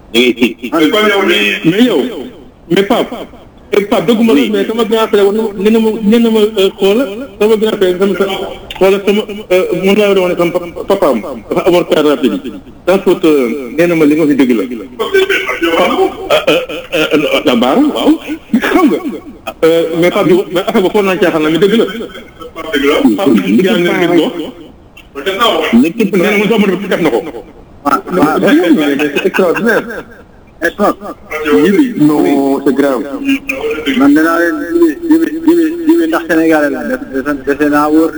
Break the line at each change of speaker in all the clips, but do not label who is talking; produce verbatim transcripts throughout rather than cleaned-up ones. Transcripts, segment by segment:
ngay tiit.
mais yow mais Pape Pape dëgguma la mais sama grand frère nee na ma nee na ma xoola sama grand frère sama xoola sama moom laa doon wax ne sama papaam dafa amoon car rapide transporteur nee na ma li nga fi dëgg la. ah baaru waaw xam nga mais Pape bi mais affaire ba foog naa caaxaan na mi dëgg la. Pape bi yaa ngi leen di wax.
l'équipe
nee na ma sama def na ko.
waaw c'est extraordinaire. Jibi non c'est grave. man nee naa leen jibi jibi jibi ndax Sénégalais la def dese naa wóor.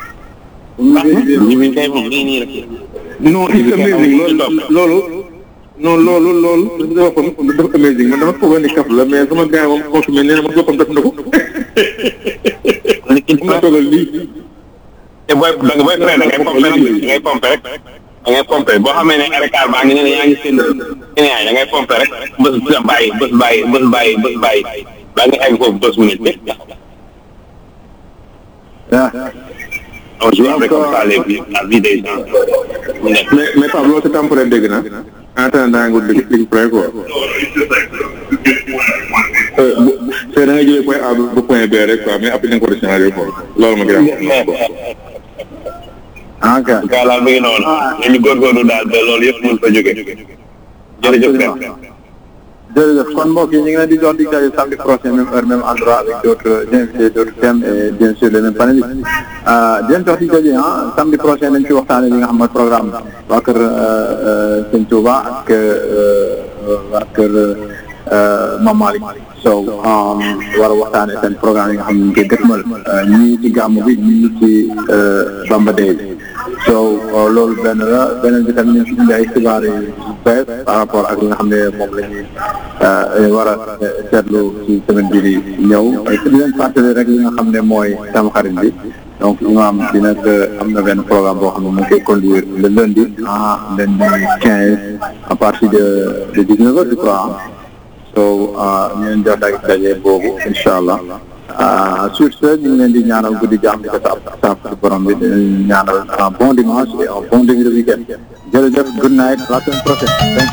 jibi kay moom nii nii rek.
non it's amazing loolu non loolu loolu dafa dafa amazing man dama foog ne kaf la mais sama gars moom confirmé nee na ma boppam def na ko.
l'équipe
ma toogal lii.
te booy da nga booy frais da ngay pompé rek da ngay pompé rek da ngay pompé boo xamee ne écart baa ngi ne yaa ngi seen da ngay pompé rek bés bàyyi bés bàyyi bés bàyyi bés bàyyi baa ngi egg foofu bés mu ne teg.
ah.
on joue avec comme ça les vies la vie des gens.
mais mais Pape loolu c'est temporaire dégg na en attendant nga dégg dégg près quoi. bu da ngay jógee point A ba point B rek quoi mais après da nga ko changer quoi loolu ma gën
ah ok.
gaa laal mi ngi noonu. nañu góorgóorlu daal ba loolu yëpp mën fa jóge. jërëjëf Père.
jërëjëf kon mbokk yi ñu ngi leen di jox dig daje samedi prochain même heure même endroit avec d'autres invités d'autres thèmes et bien sûr les mêmes panélistes di leen jox dig daje ah samedi prochain dañ ci waxtaanee li nga xam mooy programme waa kër Sëñ Touba ak waa kër Mame Malick Sow war a waxtaanee seen programme yi nga xam ne ñu koy dëkkmal ñii ci gàmm bi ñii ci Bamba Day bi so loolu benn la beneen bi tamit ñu ci indi ay xibaar yu bees par rapport ak li nga xam ne moom la ñuy war a seetlu ci semaine bii di ñëw di leen fàttali rek li nga xam ne mooy Tamxarit bi donc imam dina am na benn programme boo xam ne mu ngi koy conduire le lundi ah lundi quinze à partir de de dix-neuf heures je crois so ñu leen jox ak daje boobu incha allah sur ce ñu ngi leen di ñaanal guddi jàmm di ko sa sa borom bi di ñaanal un bon dimanche et un bon début de week-end jërëjëf good night la semaine prochaine.